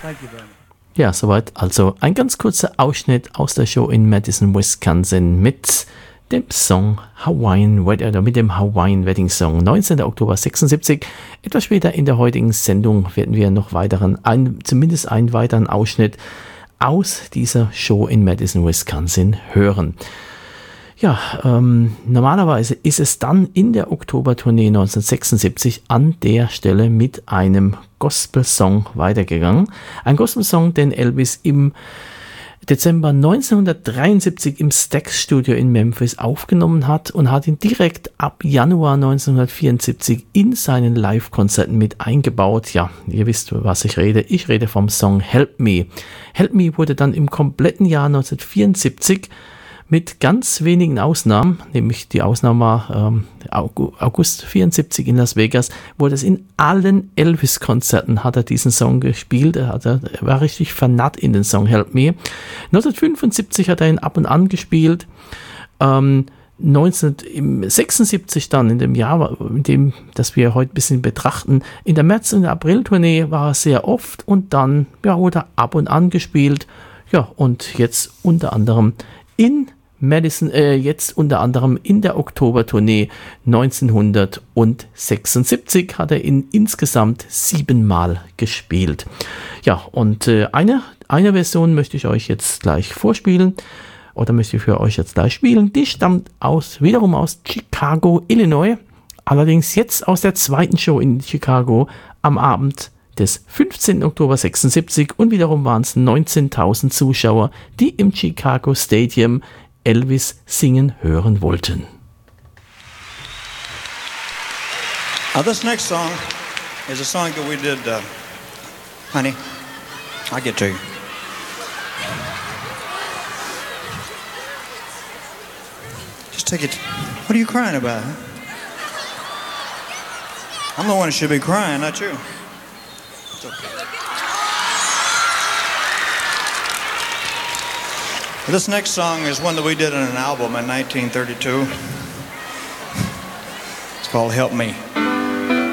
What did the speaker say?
Ja, soweit also ein ganz kurzer Ausschnitt aus der Show in Madison, Wisconsin mit dem Song Hawaiian Wedding, oder mit dem Hawaiian Wedding Song, 19. Oktober 76. Etwas später in der heutigen Sendung werden wir noch zumindest einen weiteren Ausschnitt aus dieser Show in Madison, Wisconsin hören. Ja, normalerweise ist es dann in der Oktobertournee 1976 an der Stelle mit einem Gospel-Song weitergegangen. Ein Gospel-Song, den Elvis im Dezember 1973 im Stax-Studio in Memphis aufgenommen hat und hat ihn direkt ab Januar 1974 in seinen Live-Konzerten mit eingebaut. Ja, ihr wisst, was ich rede. Ich rede vom Song Help Me. Help Me wurde dann im kompletten Jahr 1974 mit ganz wenigen Ausnahmen, nämlich die Ausnahme war August 74 in Las Vegas, wurde es in allen Elvis-Konzerten hat er diesen Song gespielt. Er war richtig vernarrt in den Song Help Me. 1975 hat er ihn ab und an gespielt. 1976 dann, in dem Jahr, in dem, das wir heute ein bisschen betrachten, in der März- und der April-Tournee war er sehr oft und dann wurde er ab und an gespielt. Ja, und jetzt unter anderem in Madison, jetzt unter anderem in der Oktobertournee 1976 hat er ihn insgesamt 7-mal gespielt. Ja, und eine Version möchte ich euch jetzt gleich vorspielen, oder möchte ich für euch jetzt gleich spielen. Die stammt wiederum aus Chicago, Illinois, allerdings jetzt aus der zweiten Show in Chicago am Abend des 15. Oktober 76 und wiederum waren es 19.000 Zuschauer, die im Chicago Stadium Elvis singen hören wollten. This next song is a song that we did, honey, I'll get to you. Just take it. What are you crying about? Huh? I'm the one who should be crying, not you. It's okay. This next song is one that we did on an album in 1932. It's called Help Me.